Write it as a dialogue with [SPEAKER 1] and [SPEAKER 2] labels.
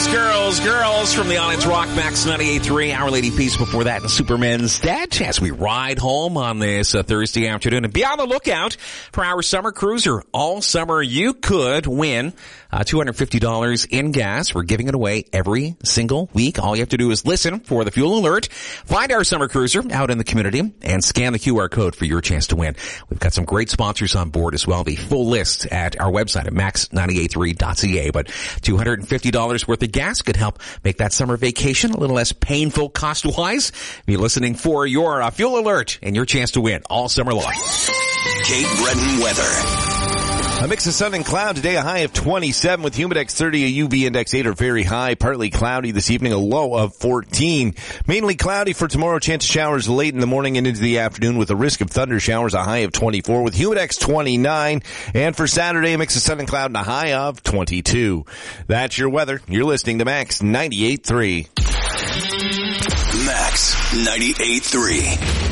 [SPEAKER 1] Girls from the Islands Rock, Max 98.3, Our Lady Peace before that, and Superman's Dad as we ride home on this Thursday afternoon. And be on the lookout for our summer cruiser. All summer you could win $250 in gas. We're giving it away every single week. All you have to do is listen for the fuel alert, find our summer cruiser out in the community, and scan the QR code for your chance to win. We've got some great sponsors on board as well. The full list at our website at max983.ca. But $250 worth of gas could help make that summer vacation a little less painful cost-wise. Be listening for your fuel alert and your chance to win all summer long.
[SPEAKER 2] Cape Breton weather. A mix of sun and cloud today, a high of 27 with Humidex 30, a UV index 8 or very high, partly cloudy this evening, a low of 14. Mainly cloudy for tomorrow, chance of showers late in the morning and into the afternoon with a risk of thunder showers, a high of 24 with Humidex 29. And for Saturday, a mix of sun and cloud and a high of 22. That's your weather. You're listening to Max 98.3. Max 98.3.